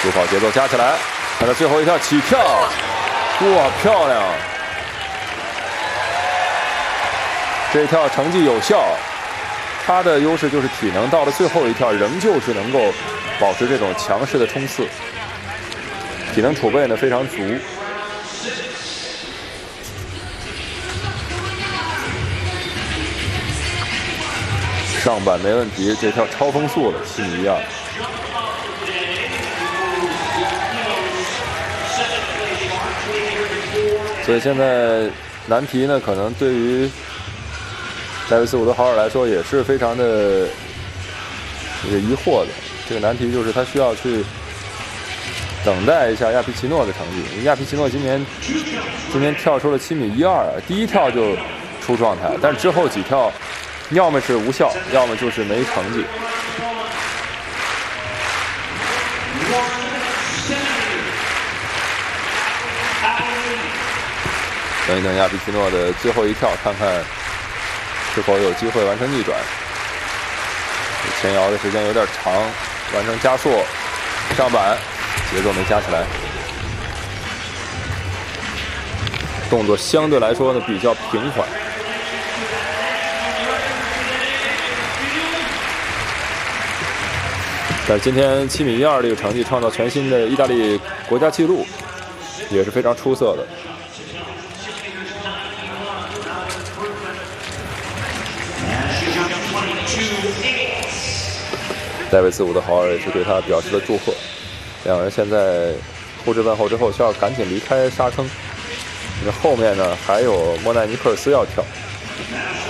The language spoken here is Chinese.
助跑节奏加起来，他的最后一跳起跳，哇，漂亮！这一跳成绩有效，他的优势就是体能，到了最后一跳仍旧是能够保持这种强势的冲刺，体能储备呢非常足。上板没问题，这跳超风速了，7米12。所以现在难题呢，可能对于戴维斯·伍德豪尔来说也是非常的疑惑的。这个难题就是他需要去等待一下亚皮奇诺的成绩。因为亚皮奇诺今天跳出了7米12，第一跳就出状态，但之后几跳要么是无效，要么就是没成绩。等一等亚皮奇诺的最后一跳，看看是否有机会完成逆转。前摇的时间有点长，完成加速，上板，节奏没加起来，动作相对来说呢比较平缓。但是今天7米12这个成绩创造全新的意大利国家纪录，也是非常出色的。戴维斯·伍德豪尔也是对他表示了祝贺。两人现在互致问候之后，需要赶紧离开沙坑，因为后面呢还有莫奈尼克斯要跳。